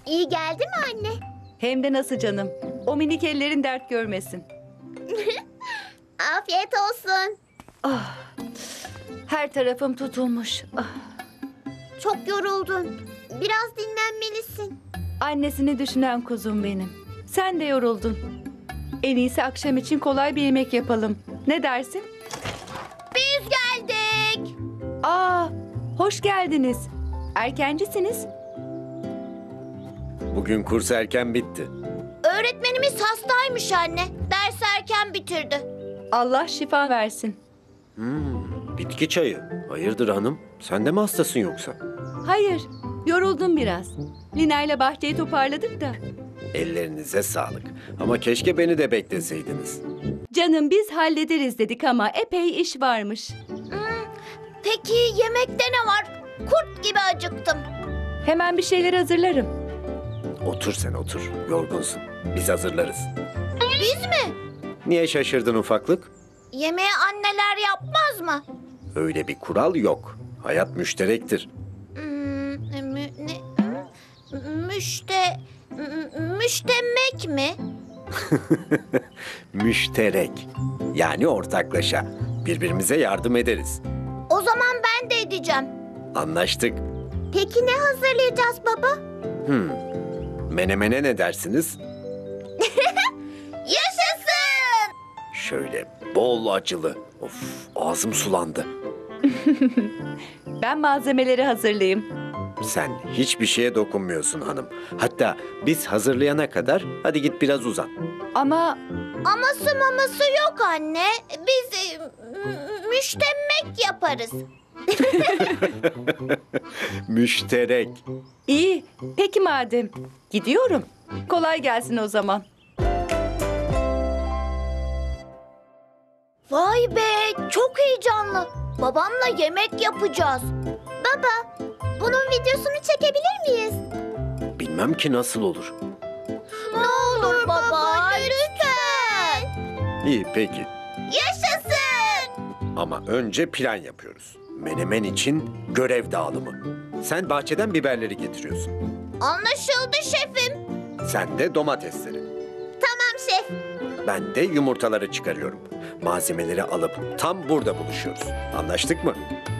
İyi geldi mi anne? Hem de nasıl canım. O minik ellerin dert görmesin. Afiyet olsun. Her tarafım tutulmuş. Çok yoruldun. Biraz dinlenmelisin. Annesini düşünen kuzum benim. Sen de yoruldun. En iyisi akşam için kolay bir yemek yapalım. Ne dersin? Biz geldik. Hoş geldiniz. Erkencisiniz. Bugün kurs erken bitti. Öğretmenimiz hastaymış anne. Ders erken bitirdi. Allah şifa versin. Bitki çayı. Hayırdır hanım? Sen de mi hastasın yoksa? Hayır, yoruldum biraz. Lina ile bahçeyi toparladık da. Ellerinize sağlık. Ama keşke beni de bekleseydiniz. Canım biz hallederiz dedik ama epey iş varmış. Peki yemekte ne var? Kurt gibi acıktım. Hemen bir şeyler hazırlarım. Otur sen otur. Yorgunsun. Biz hazırlarız. Biz mi? Niye şaşırdın ufaklık? Yemeği anneler yapmaz mı? Öyle bir kural yok. Hayat müşterektir. Müştemek mi? Müşterek. Yani ortaklaşa. Birbirimize yardım ederiz. O zaman ben de edeceğim. Anlaştık. Peki ne hazırlayacağız baba? Menemene ne dersiniz? Yaşasın! Şöyle bol acılı. Of, ağzım sulandı. Ben malzemeleri hazırlayayım. Sen hiçbir şeye dokunmuyorsun hanım. Hatta biz hazırlayana kadar hadi git biraz uzan. Ama Aması maması yok anne. Biz müştemek yaparız. Müşterek. iyi. Peki madem. Gidiyorum. Kolay gelsin o zaman. Vay be, çok heyecanlı. Babamla yemek yapacağız. Baba, bunun videosunu çekebilir miyiz? Bilmem ki nasıl olur. Ne olur baba, lütfen. İyi peki. Yaşasın! Ama önce plan yapıyoruz. Menemen için görev dağılımı. Sen bahçeden biberleri getiriyorsun. Anlaşıldı şefim. Sen de domatesleri. Tamam şef. Ben de yumurtaları çıkarıyorum. Malzemeleri alıp tam burada buluşuyoruz. Anlaştık mı?